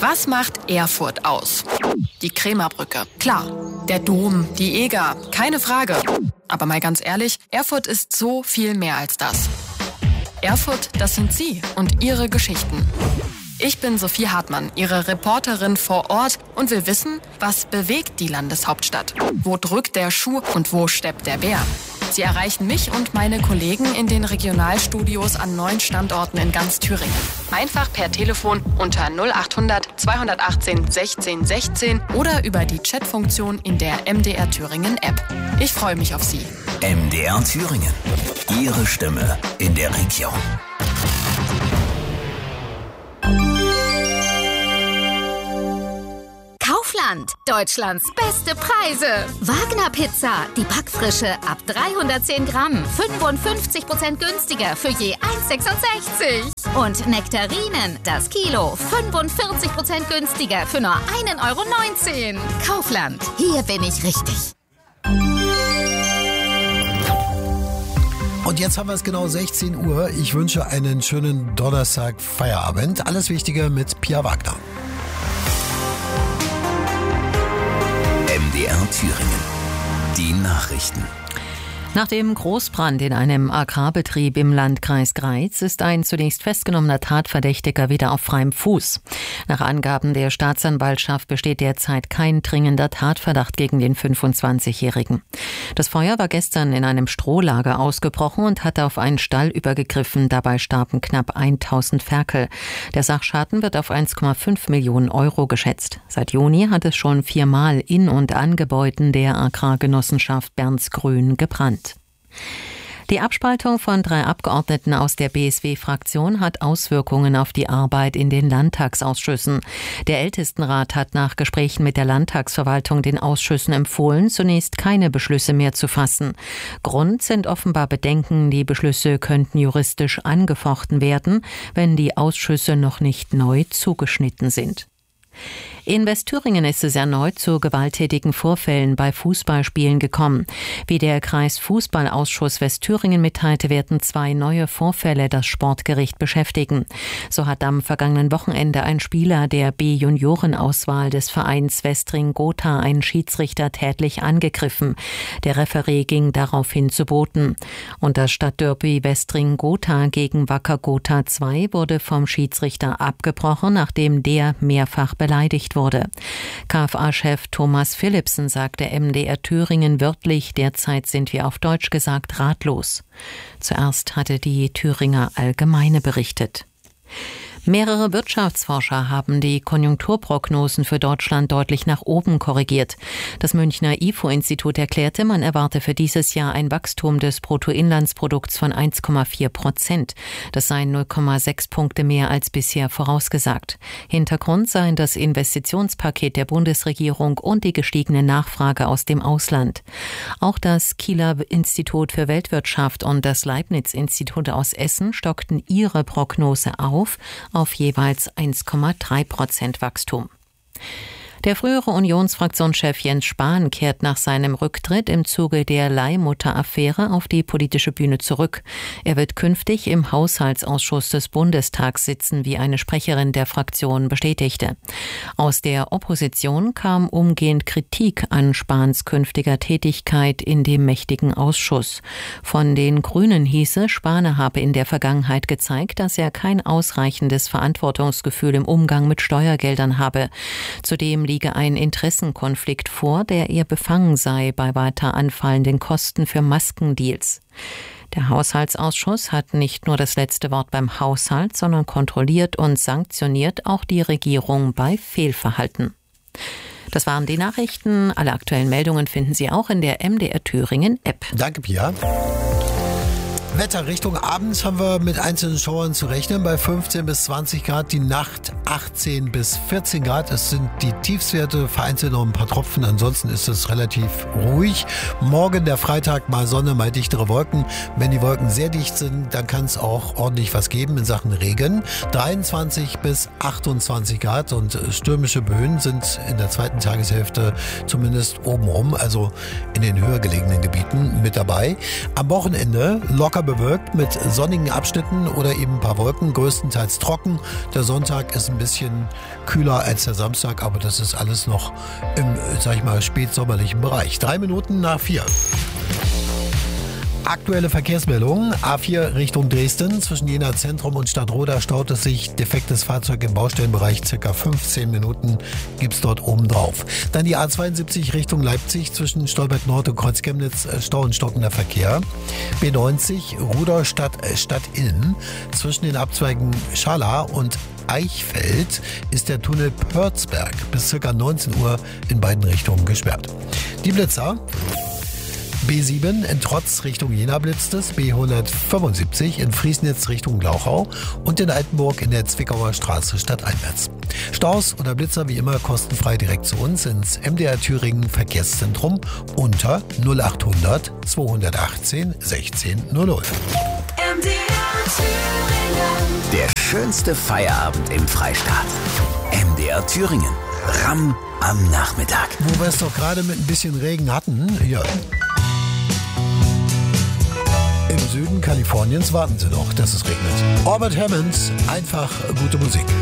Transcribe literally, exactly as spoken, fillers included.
Was macht Erfurt aus? Die Krämerbrücke. Klar. Der Dom, die Eger. Keine Frage. Aber mal ganz ehrlich, Erfurt ist so viel mehr als das. Erfurt, das sind Sie und Ihre Geschichten. Ich bin Sophie Hartmann, Ihre Reporterin vor Ort und will wissen, was bewegt die Landeshauptstadt? Wo drückt der Schuh und wo steppt der Bär? Sie erreichen mich und meine Kollegen in den Regionalstudios an neun Standorten in ganz Thüringen. Einfach per Telefon unter null acht hundert zweihundertachtzehn sechzehn sechzehn oder über die Chatfunktion in der M D R Thüringen App. Ich freue mich auf Sie. M D R Thüringen. Ihre Stimme in der Region. Kaufland, Deutschlands beste Preise. Wagner Pizza, die Backfrische ab dreihundertzehn Gramm, fünfundfünfzig Prozent günstiger für je eins sechsundsechzig. Und Nektarinen, das Kilo, fünfundvierzig Prozent günstiger für nur ein Euro neunzehn. Kaufland, hier bin ich richtig. Und jetzt haben wir es genau sechzehn Uhr. Ich wünsche einen schönen Donnerstag Feierabend. Alles Wichtige mit Pia Wagner. M D R Thüringen. Die Nachrichten. Nach dem Großbrand in einem Agrarbetrieb im Landkreis Greiz ist ein zunächst festgenommener Tatverdächtiger wieder auf freiem Fuß. Nach Angaben der Staatsanwaltschaft besteht derzeit kein dringender Tatverdacht gegen den fünfundzwanzigjährigen. Das Feuer war gestern in einem Strohlager ausgebrochen und hatte auf einen Stall übergegriffen. Dabei starben knapp tausend Ferkel. Der Sachschaden wird auf eins Komma fünf Millionen Euro geschätzt. Seit Juni hat es schon viermal in und an Gebäuden der Agrargenossenschaft Bernsgrün gebrannt. Die Abspaltung von drei Abgeordneten aus der B S W-Fraktion hat Auswirkungen auf die Arbeit in den Landtagsausschüssen. Der Ältestenrat hat nach Gesprächen mit der Landtagsverwaltung den Ausschüssen empfohlen, zunächst keine Beschlüsse mehr zu fassen. Grund sind offenbar Bedenken, die Beschlüsse könnten juristisch angefochten werden, wenn die Ausschüsse noch nicht neu zugeschnitten sind. In Westthüringen ist es erneut zu gewalttätigen Vorfällen bei Fußballspielen gekommen. Wie der Kreisfußballausschuss Westthüringen mitteilte, werden zwei neue Vorfälle das Sportgericht beschäftigen. So hat am vergangenen Wochenende ein Spieler der B-Juniorenauswahl des Vereins Westring-Gotha einen Schiedsrichter tätlich angegriffen. Der Referee ging daraufhin zu Boden. Und das Stadtderby Westring-Gotha gegen Wacker Gotha zwei wurde vom Schiedsrichter abgebrochen, nachdem der mehrfach beleidigt wurde. K F A-Chef Thomas Philipsen sagte M D R Thüringen wörtlich, derzeit sind wir auf Deutsch gesagt ratlos. Zuerst hatte die Thüringer Allgemeine berichtet. Mehrere Wirtschaftsforscher haben die Konjunkturprognosen für Deutschland deutlich nach oben korrigiert. Das Münchner I F O-Institut erklärte, man erwarte für dieses Jahr ein Wachstum des Bruttoinlandsprodukts von eins Komma vier Prozent. Das seien null Komma sechs Punkte mehr als bisher vorausgesagt. Hintergrund seien das Investitionspaket der Bundesregierung und die gestiegene Nachfrage aus dem Ausland. Auch das Kieler Institut für Weltwirtschaft und das Leibniz-Institut aus Essen stockten ihre Prognose auf, auf jeweils eins Komma drei Prozent Wachstum. Der frühere Unionsfraktionschef Jens Spahn kehrt nach seinem Rücktritt im Zuge der Leihmutter-Affäre auf die politische Bühne zurück. Er wird künftig im Haushaltsausschuss des Bundestags sitzen, wie eine Sprecherin der Fraktion bestätigte. Aus der Opposition kam umgehend Kritik an Spahns künftiger Tätigkeit in dem mächtigen Ausschuss. Von den Grünen hieße, Spahn habe in der Vergangenheit gezeigt, dass er kein ausreichendes Verantwortungsgefühl im Umgang mit Steuergeldern habe. Zudem liege ein Interessenkonflikt vor, der eher befangen sei bei weiter anfallenden Kosten für Maskendeals. Der Haushaltsausschuss hat nicht nur das letzte Wort beim Haushalt, sondern kontrolliert und sanktioniert auch die Regierung bei Fehlverhalten. Das waren die Nachrichten. Alle aktuellen Meldungen finden Sie auch in der M D R Thüringen App. Danke, Pia. Wetter Richtung Abends haben wir mit einzelnen Schauern zu rechnen. Bei fünfzehn bis zwanzig Grad, die Nacht achtzehn bis vierzehn Grad. Das sind die Tiefstwerte, vereinzelt noch ein paar Tropfen. Ansonsten ist es relativ ruhig. Morgen der Freitag, mal Sonne, mal dichtere Wolken. Wenn die Wolken sehr dicht sind, dann kann es auch ordentlich was geben in Sachen Regen. dreiundzwanzig bis achtundzwanzig Grad und stürmische Böen sind in der zweiten Tageshälfte zumindest obenrum, also in den höher gelegenen Gebieten mit dabei. Am Wochenende locker bewölkt mit sonnigen Abschnitten oder eben ein paar Wolken, größtenteils trocken. Der Sonntag ist ein bisschen kühler als der Samstag, aber das ist alles noch im, sag ich mal, spätsommerlichen Bereich. Drei Minuten nach vier. Aktuelle Verkehrsmeldungen. A vier Richtung Dresden. Zwischen Jena Zentrum und Stadtroda staut es sich. Defektes Fahrzeug im Baustellenbereich. Circa fünfzehn Minuten gibt es dort oben drauf. Dann die A zweiundsiebzig Richtung Leipzig. Zwischen Stolberg Nord und Kreuz Chemnitz Stau und stockender Verkehr. B neunzig Rudolstadt Stadtillen. Zwischen den Abzweigen Schala und Eichfeld ist der Tunnel Pörzberg bis circa neunzehn Uhr in beiden Richtungen gesperrt. Die Blitzer. B sieben in Trotz Richtung Jena blitzt es, B hundertfünfundsiebzig in Friesnitz Richtung Glauchau und in Altenburg in der Zwickauer Straße stadteinwärts. Staus oder Blitzer wie immer kostenfrei direkt zu uns ins M D R Thüringen Verkehrszentrum unter null achthundert zweihundertachtzehn sechzehn null null. M D R Thüringen. Der schönste Feierabend im Freistaat. M D R Thüringen. Ramm am Nachmittag. Wo wir es doch gerade mit ein bisschen Regen hatten, ja. Im Süden Kaliforniens warten sie noch, dass es regnet. Orbit Hammond, einfach gute Musik.